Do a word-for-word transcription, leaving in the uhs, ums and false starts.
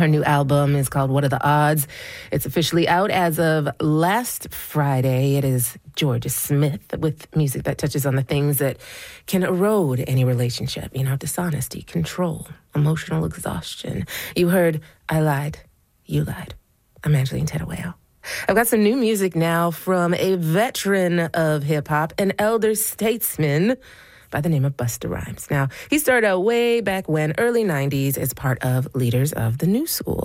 Her new album is called What Are the Odds? It's officially out as of last Friday. It is Jorja Smith with music that touches on the things that can erode any relationship. You know, dishonesty, control, emotional exhaustion. You heard I Lied, You Lied. I'm Angeline Tedaweo. I've got some new music now from a veteran of hip-hop, an elder statesman by the name of Busta Rhymes. Now, he started out way back when, early nineties, as part of Leaders of the New School.